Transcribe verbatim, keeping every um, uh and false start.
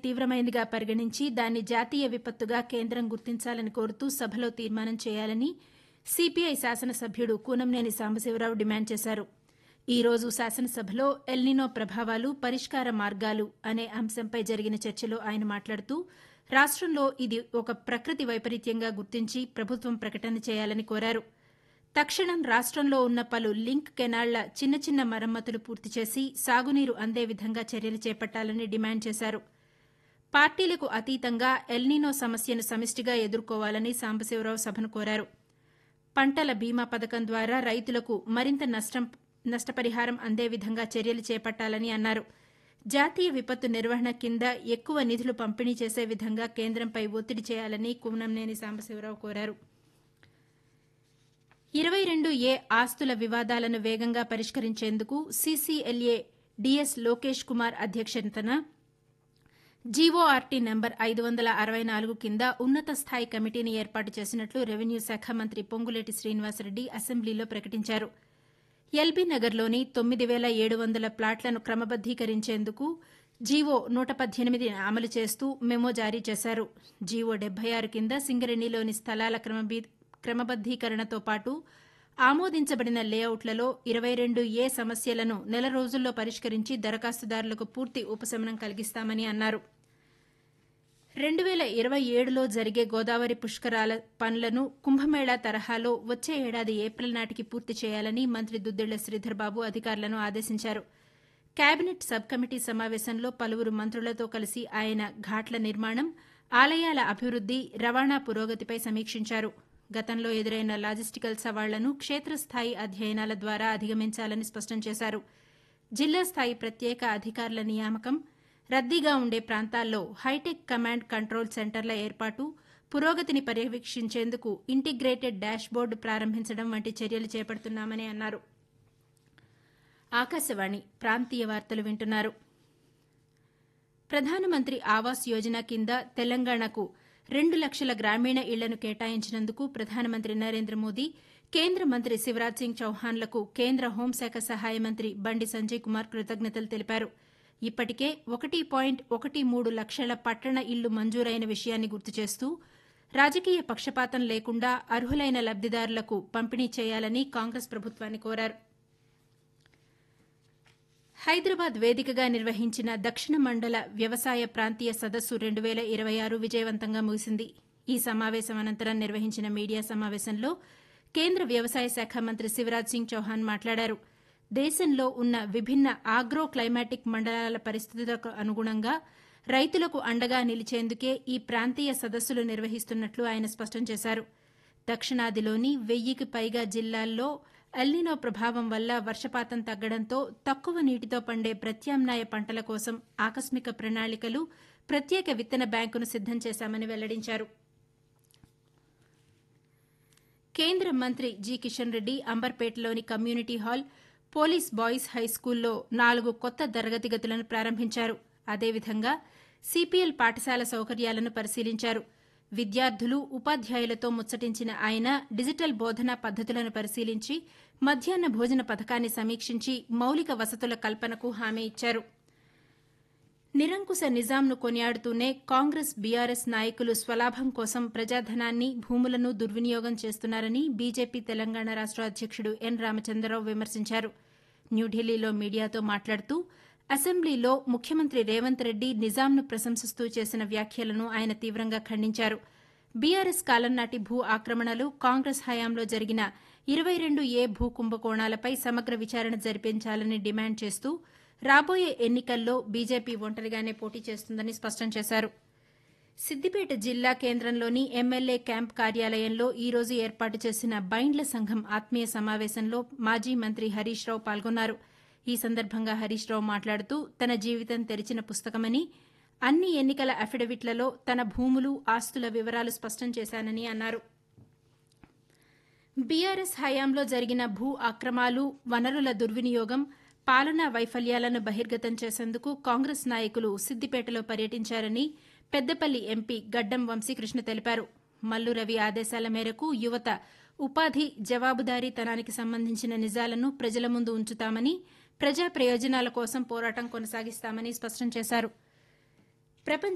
తీవ్రమైనదిగా పరిగణించి దాన్ని జాతీయ విపత్తుగా కేంద్రం గుర్తించాలని కోరుతూ సభలో తీర్మానం చేయాలని సీపీఐ శాసనసభ్యుడు కూనంనేని సాంబశివరావు డిమాండ్ చేశారు. ఈ రోజు శాసనసభలో ఎల్నినో ప్రభావాలు, పరిష్కార మార్గాలు అనే అంశంపై జరిగిన చర్చలో ఆయన మాట్లాడుతూ రాష్టంలో ఇది ఒక ప్రకృతి వైపరీత్యంగా గుర్తించి ప్రభుత్వం ప్రకటన చేయాలని కోరారు. తక్షణం రాష్టంలో ఉన్న పలు లింక్ కెనాళ్ల చిన్న చిన్న మరమ్మతులు పూర్తి చేసి సాగునీరు అందే విధంగా చర్యలు చేపట్టాలని డిమాండ్ చేశారు. పార్టీలకు అతీతంగా ఎల్నినో సమస్యను సమిష్టిగా ఎదుర్కోవాలని సాంబశివరావు సభను కోరారు. పంటల బీమా పథకం ద్వారా రైతులకు మరింత నష్టం నష్టపరిహారం అందే విధంగా చర్యలు చేపట్టాలని అన్నారు. జాతీయ విపత్తు నిర్వహణ కింద ఎక్కువ నిధులు పంపిణీ చేసే విధంగా కేంద్రంపై ఒత్తిడి చేయాలని కూనంనేని సాంబశివరావు కోరారు. ఇరవై రెండు ఏ ఆస్తుల వివాదాలను వేగంగా పరిష్కరించేందుకు సీసీఎల్ఏ డీఎస్ లోకేష్ కుమార్ అధ్యక్షతన జీఓఆర్టీ నెంబర్ ఐదు వందల అరవై నాలుగు కింద ఉన్నత స్థాయి కమిటీని ఏర్పాటు చేసినట్లు రెవెన్యూ శాఖ మంత్రి పొంగులేటి శ్రీనివాసరెడ్డి అసెంబ్లీలో ప్రకటించారు. ఎల్బీ నగర్లోని తొమ్మిది వేల ఏడు వందల ప్లాట్లను క్రమబద్దీకరించేందుకు జీవో నూట పద్దెనిమిది అమలు చేస్తూ మెమో జారీ చేశారు. జీవో డెబ్బై ఆరు కింద సింగరేణిలోని స్థలాల క్రమబద్దీకరణతో పాటు ఆమోదించబడిన లేఅవుట్లలో ఇరవై రెండు ఏ సమస్యలను నెల రోజుల్లో పరిష్కరించి దరఖాస్తుదారులకు పూర్తి ఉపశమనం కలిగిస్తామని అన్నారు. రెండు వేల ఇరవై ఏడులో జరిగే గోదావరి పుష్కరాల పనులను కుంభమేళా తరహాలో వచ్చే ఏడాది ఏప్రిల్ నాటికి పూర్తి చేయాలని మంత్రి దుద్దిళ్ల శ్రీధర్బాబు అధికారులను ఆదేశించారు. కేబినెట్ సబ్ కమిటీ సమావేశంలో పలువురు మంత్రులతో కలిసి ఆయన ఘాట్ల నిర్మాణం, ఆలయాల అభివృద్ది, రవాణా పురోగతిపై సమీక్షించారు. గతంలో ఎదురైన లాజిస్టికల్ సవాళ్లను క్షేత్రస్థాయి అధ్యయనాల ద్వారా అధిగమించాలని స్పష్టం చేశారు. జిల్లా స్థాయి ప్రత్యేక అధికారుల నియామకం, రద్దీగా ఉండే ప్రాంతాల్లో హైటెక్ కమాండ్ కంట్రోల్ సెంటర్ల ఏర్పాటు, పురోగతిని పర్యవేక్షించేందుకు ఇంటిగ్రేటెడ్ డాష్ బోర్డు ప్రారంభించడం వంటి చర్యలు చేపడుతున్నామని అన్నారు. ఆకాశవాణి ప్రాంతీయ వార్తలు వింటున్నారు. ప్రధానమంత్రి ఆవాస్ యోజన కింద తెలంగాణకు రెండు లక్షల గ్రామీణ ఇళ్లను కేటాయించినందుకు ప్రధానమంత్రి నరేంద్ర మోదీ, కేంద్ర మంత్రి శివరాజ్ సింగ్ చౌహాన్లకు కేంద్ర హోంశాఖ సహాయ మంత్రి బండి సంజయ్ కుమార్ కృతజ్ఞతలు తెలిపారు. ఇప్పటికే ఒకటి పాయింట్ ఒకటి మూడు లక్షల పట్టణ ఇళ్లు మంజూరైన విషయాన్ని గుర్తు చేస్తూ రాజకీయ పక్షపాతం లేకుండా అర్హులైన లబ్దిదారులకు పంపిణీ చేయాలని కాంగ్రెస్ ప్రభుత్వాన్ని కోరారు. హైదరాబాద్ వేదికగా నిర్వహించిన దక్షిణ మండల వ్యవసాయ ప్రాంతీయ సదస్సు రెండు వేల ఇరవై ఆరు విజయవంతంగా ముగిసింది. ఈ సమావేశం అనంతరం నిర్వహించిన మీడియా సమావేశంలో కేంద్ర వ్యవసాయ శాఖ మంత్రి శివరాజ్ సింగ్ చౌహాన్ మాట్లాడారు. దేశంలో ఉన్న విభిన్న ఆగ్రో క్లైమాటిక్ మండలాల పరిస్థితులకు అనుగుణంగా రైతులకు అండగా నిలిచేందుకే ఈ ప్రాంతీయ సదస్సులు నిర్వహిస్తున్నట్లు ఆయన స్పష్టం చేశారు. దక్షిణాదిలోని వెయ్యికి పైగా జిల్లాల్లో ఎల్నినో ప్రభావం వల్ల వర్షపాతం తగ్గడంతో తక్కువ నీటితో పండే ప్రత్యామ్నాయ పంటల కోసం ఆకస్మిక ప్రణాళికలు, ప్రత్యేక విత్తన బ్యాంకును సిద్దం చేశామని వెల్లడించారు. కేంద్ర మంత్రి G Kishan Reddy అంబర్పేటలోని community hall, police boys హైస్కూల్లో నాలుగు కొత్త తరగతి గదులను ప్రారంభించారు. అదేవిధంగా సీపీఎల్ పాఠశాల సౌకర్యాలను పరిశీలించారు. విద్యార్థులు, ఉపాధ్యాయులతో ముచ్చటించిన ఆయన డిజిటల్ బోధనా పద్దతులను పరిశీలించి మధ్యాహ్న భోజన పథకాన్ని సమీక్షించి మౌలిక వసతుల కల్పనకు హామీ ఇచ్చారు. నిరంకుశ నిజాంను కొనియాడుతూనే కాంగ్రెస్, బీఆర్ఎస్ నాయకులు స్వలాభం కోసం ప్రజాధనాన్ని, భూములను దుర్వినియోగం చేస్తున్నారని బీజేపీ తెలంగాణ రాష్ట అధ్యక్షుడు ఎన్ రామచంద్రరావు విమర్శించారు. న్యూఢిల్లీలో మీడియాతో మాట్లాడుతూ అసెంబ్లీలో ముఖ్యమంత్రి రేవంత్ రెడ్డి నిజాంను ప్రశంసిస్తూ చేసిన వ్యాఖ్యలను ఆయన తీవ్రంగా ఖండించారు. బీఆర్ఎస్ కాలం నాటి భూ ఆక్రమణలు, కాంగ్రెస్ హయాంలో జరిగిన ఇరవై రెండు ఏ భూ కుంభకోణాలపై సమగ్ర విచారణ జరిపించాలని డిమాండ్ చేస్తూ రాబోయే ఎన్నికల్లో బీజేపీ ఒంటరిగానే పోటీ చేస్తుందని స్పష్టం చేశారు. సిద్దిపేట జిల్లా కేంద్రంలోని ఎమ్మెల్యే క్యాంప్ కార్యాలయంలో ఈ రోజు ఏర్పాటు చేసిన బైండ్ల సంఘం ఆత్మీయ సమావేశంలో మాజీ మంత్రి హరీష్ రావు పాల్గొన్నారు. ఈ సందర్భంగా హరీష్ రావు మాట్లాడుతూ తన జీవితం తెరిచిన పుస్తకమని, అన్ని ఎన్నికల అఫిడవిట్లలో తన భూములు, ఆస్తుల వివరాలు స్పష్టం చేశానని అన్నారు. బీఆర్ఎస్ హయాంలో జరిగిన భూ అక్రమాలు, వనరుల దుర్వినియోగం, పాలనా వైఫల్యాలను బహిర్గతం చేసేందుకు కాంగ్రెస్ నాయకులు సిద్దిపేటలో పర్యటించారని పెద్దపల్లి ఎంపీ గడ్డం వంశీకృష్ణ తెలిపారు. మల్లు రవి ఆదేశాల మేరకు యువత ఉపాధి, జవాబుదారీతనానికి సంబంధించిన నిజాలను ప్రజల ముందు ఉంచుతామని, ప్రజా ప్రయోజనాల కోసం పోరాటం కొనసాగిస్తామని స్పష్టం చేశారు. ప్రపంచ